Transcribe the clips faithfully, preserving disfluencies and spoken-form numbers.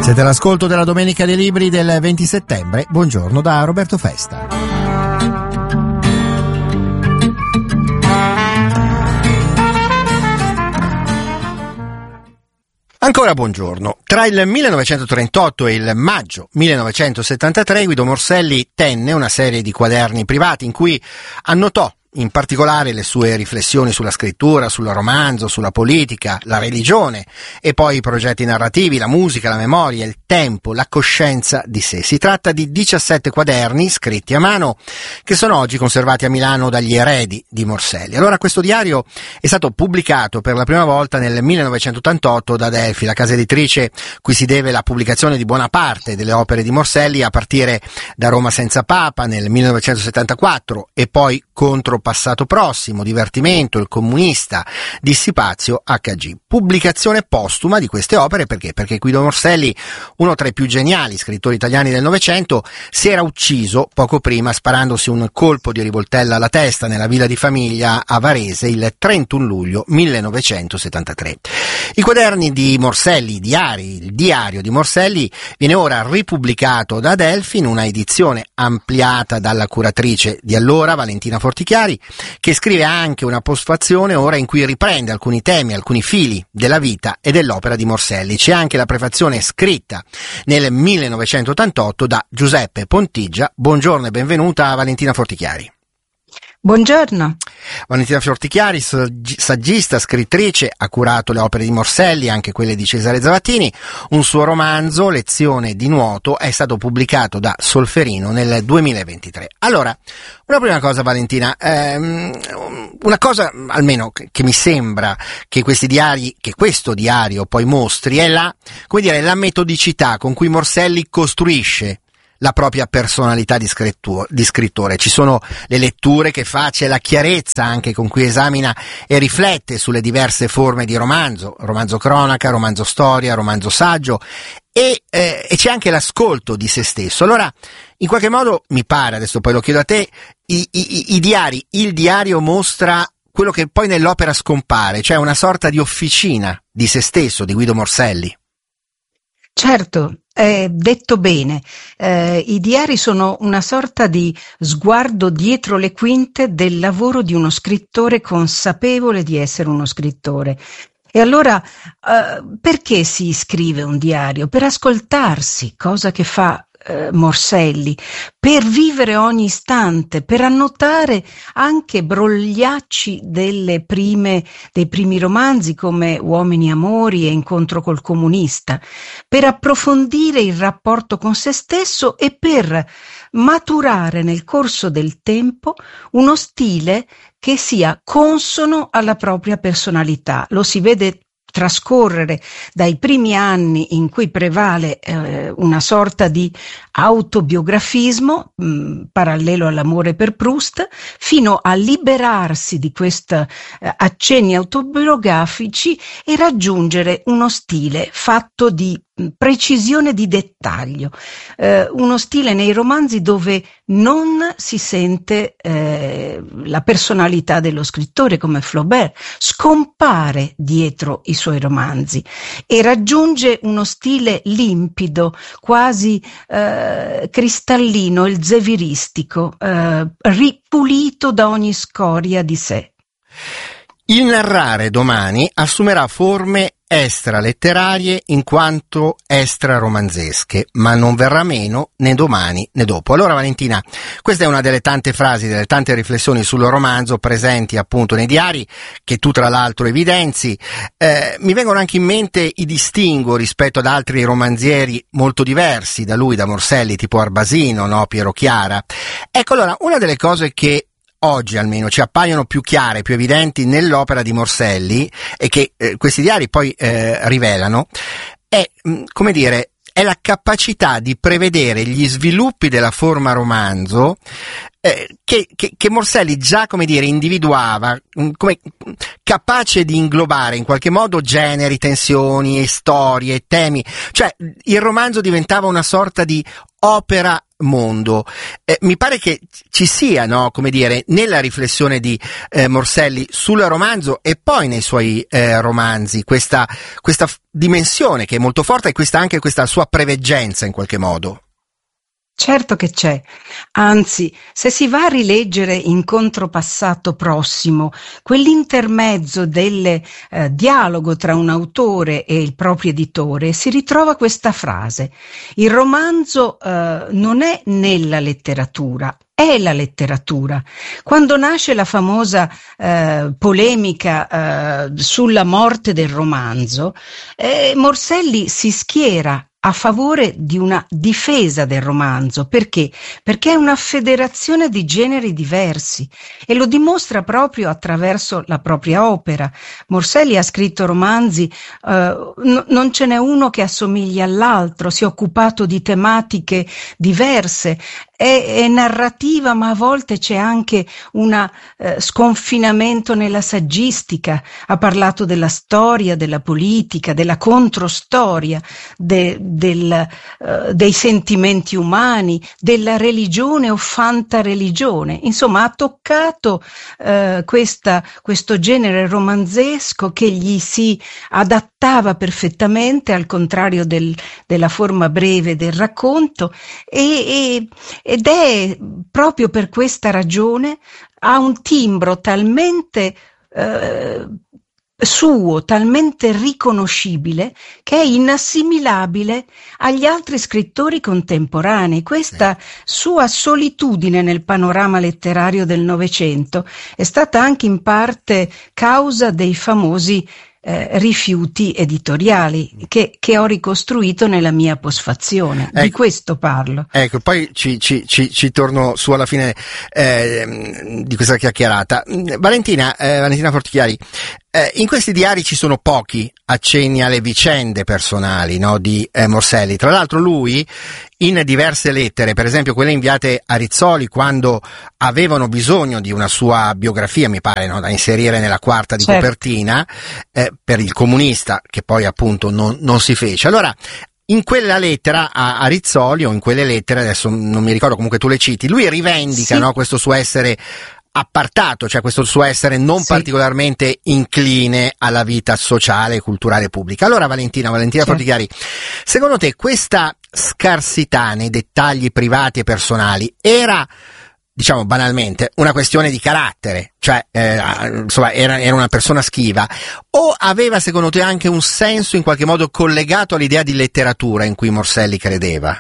Siete all'ascolto della Domenica dei Libri del venti settembre. Buongiorno da Roberto Festa. Ancora buongiorno. Tra il millenovecentotrentotto e il maggio millenovecentosettantatré Guido Morselli tenne una serie di quaderni privati in cui annotò in particolare le sue riflessioni sulla scrittura, sul romanzo, sulla politica, la religione e poi i progetti narrativi, la musica, la memoria, il tempo, la coscienza di sé. Si tratta di diciassette quaderni scritti a mano che sono oggi conservati a Milano dagli eredi di Morselli. Allora questo diario è stato pubblicato per la prima volta nel millenovecentottantotto da Adelphi, la casa editrice cui si deve la pubblicazione di buona parte delle opere di Morselli a partire da Roma senza Papa nel millenovecentosettantaquattro e poi Contro Passato Prossimo, Divertimento, Il Comunista, Dissipazio, acca gi. Pubblicazione postuma di queste opere perché? Perché Guido Morselli, uno tra i più geniali scrittori italiani del Novecento, si era ucciso poco prima sparandosi un colpo di rivoltella alla testa nella villa di famiglia a Varese il trentuno luglio millenovecentosettantatré. I quaderni di Morselli, i diari, il diario di Morselli viene ora ripubblicato da Adelphi in una edizione ampliata dalla curatrice di allora, Valentina Fortichiari, che scrive anche una postfazione ora in cui riprende alcuni temi, alcuni fili della vita e dell'opera di Morselli. C'è anche la prefazione scritta nel millenovecentottantotto da Giuseppe Pontigia. Buongiorno e benvenuta a Valentina Fortichiari. Buongiorno. Valentina Fortichiari, saggista, scrittrice, ha curato le opere di Morselli, anche quelle di Cesare Zavattini. Un suo romanzo, Lezione di nuoto, è stato pubblicato da Solferino nel duemilaventitré. Allora, una prima cosa, Valentina, ehm, una cosa almeno che, che mi sembra che questi diari, che questo diario poi mostri, è la, come dire, la metodicità con cui Morselli costruisce la propria personalità di, scrittu- di scrittore. Ci sono le letture che fa, c'è la chiarezza anche con cui esamina e riflette sulle diverse forme di romanzo, romanzo cronaca, romanzo storia, romanzo saggio, e, eh, e c'è anche l'ascolto di se stesso. Allora, in qualche modo, mi pare, adesso poi lo chiedo a te, i, i, i diari, il diario mostra quello che poi nell'opera scompare, cioè una sorta di officina di se stesso, di Guido Morselli. Certo, è detto bene. Eh, I diari sono una sorta di sguardo dietro le quinte del lavoro di uno scrittore consapevole di essere uno scrittore. E allora, eh, perché si scrive un diario? Per ascoltarsi, cosa che fa eh, Morselli, per vivere ogni istante, per annotare anche brogliacci delle prime, dei primi romanzi come Uomini Amori e Incontro col Comunista, per approfondire il rapporto con se stesso e per maturare nel corso del tempo uno stile che sia consono alla propria personalità. Lo si vede trascorrere dai primi anni in cui prevale eh, una sorta di autobiografismo mh, parallelo all'amore per Proust, fino a liberarsi di questi eh, accenni autobiografici e raggiungere uno stile fatto di precisione di dettaglio, eh, uno stile nei romanzi dove non si sente eh, la personalità dello scrittore come Flaubert, scompare dietro i suoi romanzi e raggiunge uno stile limpido, quasi eh, cristallino, il zeviristico, eh, ripulito da ogni scoria di sé. Il narrare domani assumerà forme extra-letterarie in quanto extra-romanzesche, ma non verrà meno né domani né dopo. Allora, Valentina, questa è una delle tante frasi, delle tante riflessioni sul romanzo presenti appunto nei diari, che tu tra l'altro evidenzi. Eh, mi vengono anche in mente i distinguo rispetto ad altri romanzieri molto diversi da lui, da Morselli, tipo Arbasino, no? Piero Chiara. Ecco, allora, una delle cose che oggi almeno ci appaiono più chiare, più evidenti nell'opera di Morselli e che eh, questi diari poi eh, rivelano è, mh, come dire, è la capacità di prevedere gli sviluppi della forma romanzo eh, che, che, che Morselli già, come dire, individuava mh, come capace di inglobare in qualche modo generi, tensioni, storie, temi. Cioè il romanzo diventava una sorta di opera mondo. Eh, mi pare che ci sia, no, come dire, nella riflessione di eh, Morselli sul romanzo e poi nei suoi eh, romanzi questa, questa f- dimensione che è molto forte e questa anche questa sua preveggenza in qualche modo. Certo che c'è, anzi, se si va a rileggere Incontro passato prossimo, quell'intermezzo del eh, dialogo tra un autore e il proprio editore, si ritrova questa frase: il romanzo eh, non è nella letteratura, è la letteratura. Quando nasce la famosa eh, polemica eh, sulla morte del romanzo, eh, Morselli si schiera a favore di una difesa del romanzo. Perché? Perché è una federazione di generi diversi e lo dimostra proprio attraverso la propria opera. Morselli ha scritto romanzi, eh, n- non ce n'è uno che assomiglia all'altro, si è occupato di tematiche diverse, è, è narrativa, ma a volte c'è anche un eh, sconfinamento nella saggistica. Ha parlato della storia, della politica, della controstoria, de, del, uh, dei sentimenti umani, della religione o fantareligione. Insomma, ha toccato uh, questa, questo genere romanzesco che gli si adattava perfettamente, al contrario del, della forma breve del racconto, e, e, ed è proprio per questa ragione ha un timbro talmente uh, suo, talmente riconoscibile, che è inassimilabile agli altri scrittori contemporanei. Questa sua solitudine nel panorama letterario del Novecento è stata anche in parte causa dei famosi eh, rifiuti editoriali che, che ho ricostruito nella mia posfazione. Ecco, di questo parlo. Ecco, poi ci, ci, ci, ci torno su alla fine eh, di questa chiacchierata. Valentina, eh, Valentina Fortichiari, Eh, in questi diari ci sono pochi accenni alle vicende personali, no, di eh, Morselli. Tra l'altro lui, in diverse lettere, per esempio quelle inviate a Rizzoli quando avevano bisogno di una sua biografia, mi pare, no, da inserire nella quarta di certo. copertina, eh, per il comunista, che poi appunto non, non si fece. Allora, in quella lettera a, a Rizzoli, o in quelle lettere, adesso non mi ricordo, comunque tu le citi, lui rivendica sì. no, questo suo essere appartato, cioè questo suo essere non sì. particolarmente incline alla vita sociale e culturale pubblica. Allora Valentina, Valentina certo. Fortichiari, secondo te questa scarsità nei dettagli privati e personali era, diciamo banalmente, una questione di carattere, cioè eh, insomma era, era una persona schiva, o aveva secondo te anche un senso in qualche modo collegato all'idea di letteratura in cui Morselli credeva?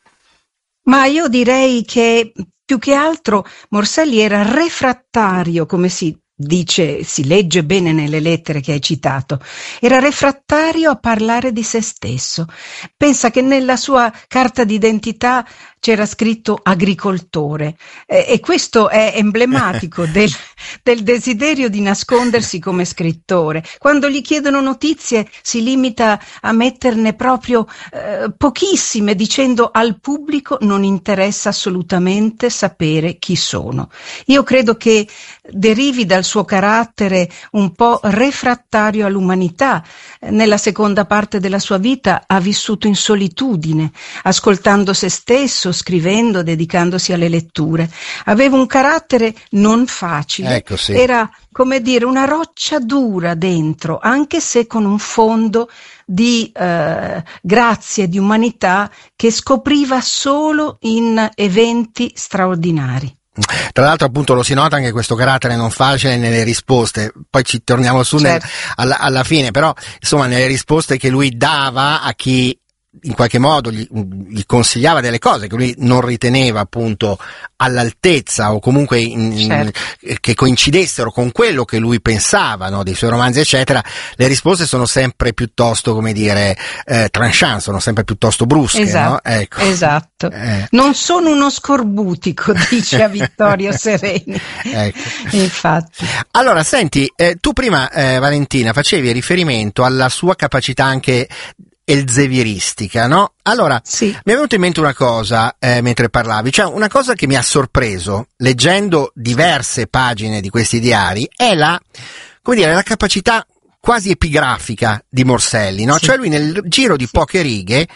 Ma io direi che più che altro Morselli era refrattario, come si dice, si legge bene nelle lettere che hai citato, era refrattario a parlare di se stesso. Pensa che nella sua carta d'identità c'era scritto agricoltore, eh, e questo è emblematico del, del desiderio di nascondersi come scrittore. Quando gli chiedono notizie si limita a metterne proprio eh, pochissime, dicendo al pubblico non interessa assolutamente sapere chi sono. Io credo che derivi dal suo carattere un po' refrattario all'umanità. Nella seconda parte della sua vita ha vissuto in solitudine, ascoltando se stesso, scrivendo, dedicandosi alle letture. Aveva un carattere non facile, ecco, sì. era come dire una roccia dura dentro, anche se con un fondo di eh, grazia e di umanità che scopriva solo in eventi straordinari. Tra l'altro appunto lo si nota anche questo carattere non facile nelle risposte, poi ci torniamo su certo. nel, alla, alla fine, però insomma nelle risposte che lui dava a chi in qualche modo gli, gli consigliava delle cose che lui non riteneva appunto all'altezza o comunque in, certo. in, che coincidessero con quello che lui pensava, no, dei suoi romanzi eccetera, le risposte sono sempre piuttosto, come dire, eh, tranchant, sono sempre piuttosto brusche, esatto, no? Ecco. Esatto. Eh. Non sono uno scorbutico, dice a Vittorio Sereni. Ecco. Infatti. Allora, senti, eh, tu prima, eh, Valentina, facevi riferimento alla sua capacità anche elzeviristica, no? Allora, sì. mi è venuto in mente una cosa eh, mentre parlavi, cioè una cosa che mi ha sorpreso leggendo diverse pagine di questi diari è la, come dire, la capacità quasi epigrafica di Morselli, no? Sì. Cioè lui nel giro di sì. poche righe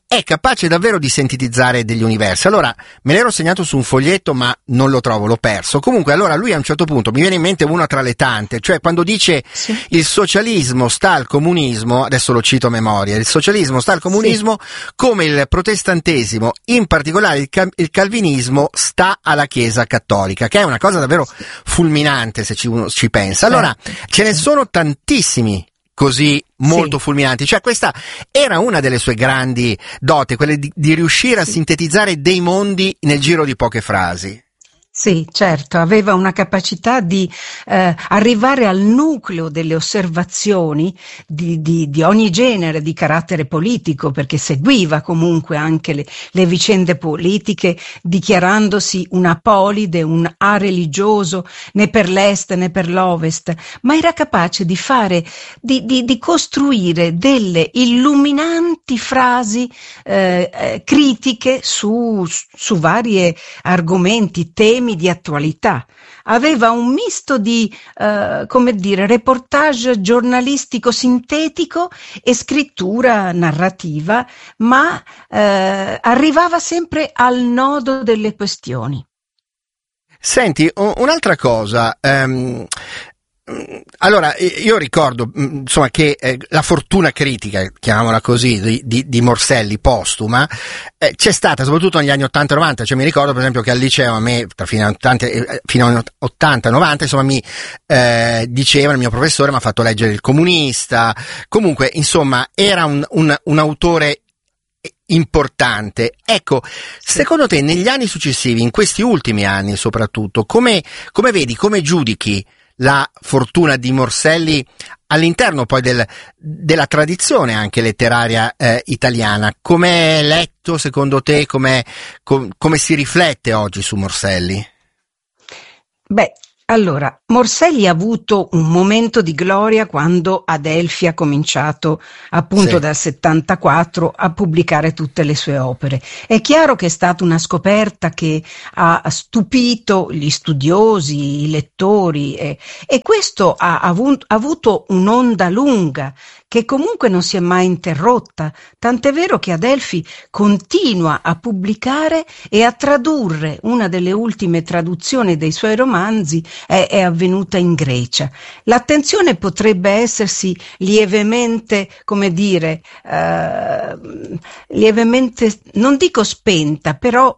è capace davvero di sintetizzare degli universi. Allora, me l'ero segnato su un foglietto ma non lo trovo, l'ho perso. Comunque, allora lui a un certo punto, mi viene in mente una tra le tante, cioè quando dice sì. il socialismo sta al comunismo, adesso lo cito a memoria, il socialismo sta al comunismo sì. come il protestantesimo, in particolare il, cal- il calvinismo sta alla Chiesa cattolica, che è una cosa davvero fulminante se ci, uno ci pensa. Allora, certo. ce ne sono tantissimi così molto sì. fulminanti, cioè questa era una delle sue grandi doti, quelle di, di riuscire a sì. sintetizzare dei mondi nel giro di poche frasi. Sì, certo, aveva una capacità di eh, arrivare al nucleo delle osservazioni di, di, di ogni genere, di carattere politico, perché seguiva comunque anche le, le vicende politiche, dichiarandosi un apolide, un areligioso, né per l'est né per l'ovest, ma era capace di fare, di, di, di costruire delle illuminanti frasi eh, eh, critiche su, su vari argomenti, temi di attualità. Aveva un misto di, eh, come dire, reportage giornalistico sintetico e scrittura narrativa, ma eh, arrivava sempre al nodo delle questioni. Senti, un'altra cosa, um... allora, io ricordo, insomma, che eh, la fortuna critica, chiamiamola così, di, di, di Morselli postuma, eh, c'è stata soprattutto negli anni ottanta novanta, cioè mi ricordo per esempio che al liceo a me, tra fino a ottanta novanta, insomma, mi eh, diceva, il mio professore mi ha fatto leggere Il Comunista, comunque, insomma, era un, un, un autore importante. Ecco, secondo te negli anni successivi, in questi ultimi anni soprattutto, come, come vedi, come giudichi la fortuna di Morselli all'interno poi del, della tradizione anche letteraria eh, italiana? Com'è letto secondo te, com'è, com, come si riflette oggi su Morselli? Beh, allora, Morselli ha avuto un momento di gloria quando Adelphi ha cominciato appunto sì. dal settantaquattro a pubblicare tutte le sue opere. È chiaro che è stata una scoperta che ha stupito gli studiosi, i lettori e, e questo ha, avu- ha avuto un'onda lunga che comunque non si è mai interrotta, tant'è vero che Adelphi continua a pubblicare e a tradurre. Una delle ultime traduzioni dei suoi romanzi è, è avvenuta in Grecia. L'attenzione potrebbe essersi lievemente, come dire, eh, lievemente, non dico spenta, però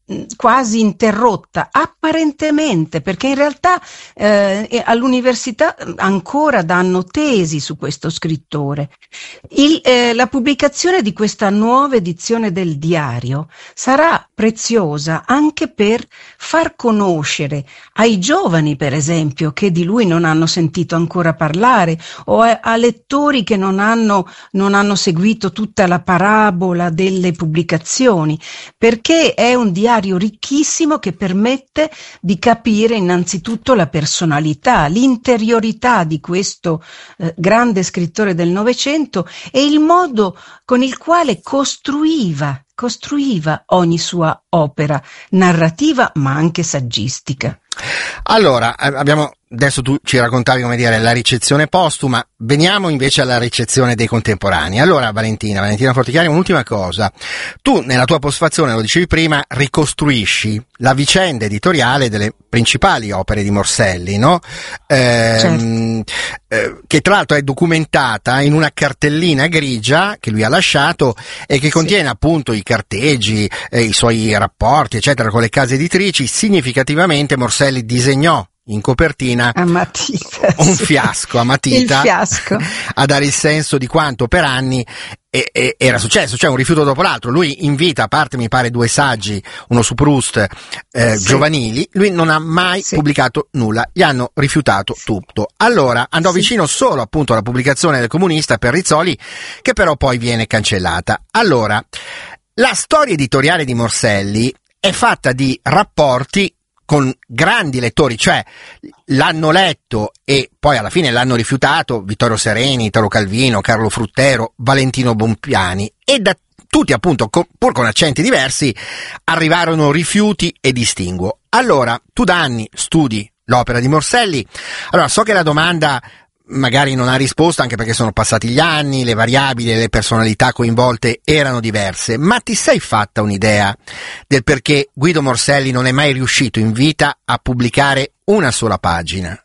quasi interrotta apparentemente, perché in realtà eh, all'università ancora danno tesi su questo scrittore. Il, eh, la pubblicazione di questa nuova edizione del diario sarà preziosa anche per far conoscere ai giovani, per esempio, che di lui non hanno sentito ancora parlare, o a, a lettori che non hanno, non hanno seguito tutta la parabola delle pubblicazioni, perché è un diario ricchissimo che permette di capire innanzitutto la personalità, l'interiorità di questo eh, grande scrittore del Novecento e il modo con il quale costruiva, costruiva ogni sua opera narrativa ma anche saggistica. Allora, abbiamo adesso tu ci raccontavi, come dire, la ricezione postuma, veniamo invece alla ricezione dei contemporanei. Allora, Valentina, Valentina Fortichiari, un'ultima cosa. Tu nella tua postfazione, lo dicevi prima, ricostruisci la vicenda editoriale delle principali opere di Morselli, no? Eh, certo. eh, che tra l'altro è documentata in una cartellina grigia che lui ha lasciato e che contiene sì. appunto i carteggi, eh, i suoi rapporti, eccetera, con le case editrici. Significativamente Morselli disegnò in copertina a matita, un sì. fiasco a matita, il fiasco. a dare il senso di quanto per anni e, e, era successo, cioè un rifiuto dopo l'altro. Lui invita, a parte mi pare due saggi, uno su Proust, eh, sì. giovanili, lui non ha mai sì. pubblicato nulla, gli hanno rifiutato sì. tutto. Allora andò sì. vicino solo appunto alla pubblicazione del Comunista per Rizzoli, che però poi viene cancellata. Allora, la storia editoriale di Morselli è fatta di rapporti con grandi lettori, cioè l'hanno letto e poi alla fine l'hanno rifiutato Vittorio Sereni, Italo Calvino, Carlo Fruttero, Valentino Bompiani, e da tutti appunto, con, pur con accenti diversi, arrivarono rifiuti e distinguo. Allora, tu da anni studi l'opera di Morselli, allora so che la domanda magari non ha risposto, anche perché sono passati gli anni, le variabili e le personalità coinvolte erano diverse, ma ti sei fatta un'idea del perché Guido Morselli non è mai riuscito in vita a pubblicare una sola pagina?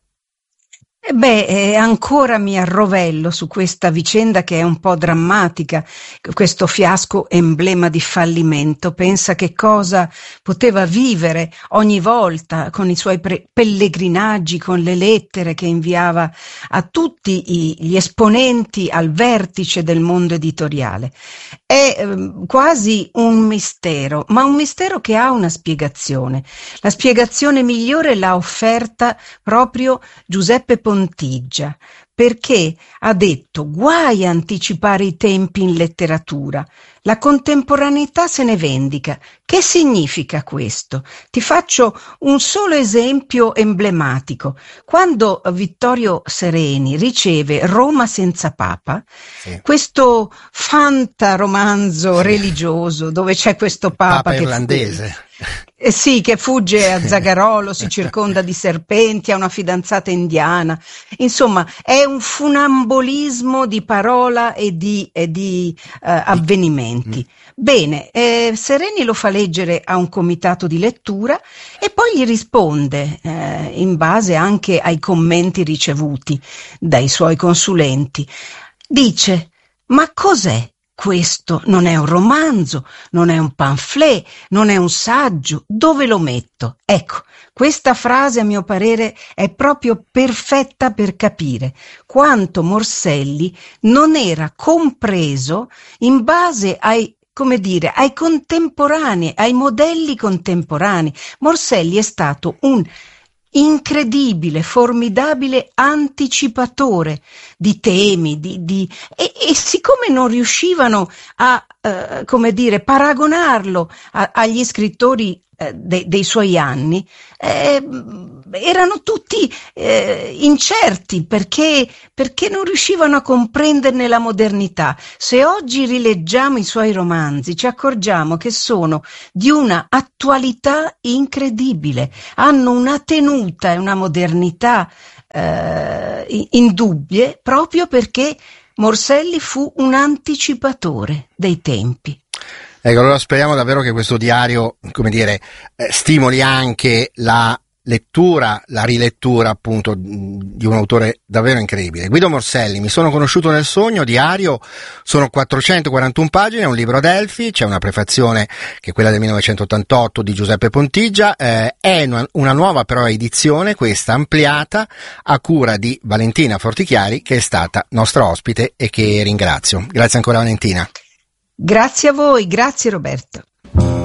Eh Beh, eh, ancora mi arrovello su questa vicenda che è un po' drammatica, questo fiasco emblema di fallimento. Pensa che cosa poteva vivere ogni volta con i suoi pre- pellegrinaggi, con le lettere che inviava a tutti i- gli esponenti al vertice del mondo editoriale. È ehm, quasi un mistero, ma un mistero che ha una spiegazione. La spiegazione migliore l'ha offerta proprio Giuseppe Pontigia, perché ha detto: guai a anticipare i tempi in letteratura, la contemporaneità se ne vendica. Che significa questo? Ti faccio un solo esempio emblematico. Quando Vittorio Sereni riceve Roma senza Papa, Sì. questo fantaromanzo Sì. religioso dove c'è questo Papa, Papa che irlandese. eh sì, che fugge a Zagarolo, si circonda di serpenti, ha una fidanzata indiana. Insomma, è un funambolismo di parola e di, e di eh, avvenimenti. Bene, eh, Sereni lo fa leggere a un comitato di lettura e poi gli risponde, eh, in base anche ai commenti ricevuti dai suoi consulenti. Dice: ma cos'è? Questo non è un romanzo, non è un pamphlet, non è un saggio. Dove lo metto? Ecco, questa frase a mio parere è proprio perfetta per capire quanto Morselli non era compreso in base ai, come dire, ai contemporanei, ai modelli contemporanei. Morselli è stato un incredibile, formidabile anticipatore di temi, di, di, e, e siccome non riuscivano a, eh, come dire, paragonarlo a, agli scrittori eh, de, dei suoi anni, eh, erano tutti eh, incerti perché, perché non riuscivano a comprenderne la modernità. Se oggi rileggiamo i suoi romanzi ci accorgiamo che sono di una attualità incredibile, hanno una tenuta e una modernità eh, indubbie, proprio perché Morselli fu un anticipatore dei tempi. Ecco, allora speriamo davvero che questo diario, come dire, eh, stimoli anche la lettura, la rilettura appunto di un autore davvero incredibile. Guido Morselli, Mi sono conosciuto nel sogno, diario, sono quattrocentoquarantuno pagine, è un libro Adelphi, c'è una prefazione che è quella del millenovecentottantotto di Giuseppe Pontigia, eh, è una, una nuova però edizione, questa ampliata, a cura di Valentina Fortichiari, che è stata nostra ospite e che ringrazio. Grazie ancora Valentina. Grazie a voi, grazie Roberto.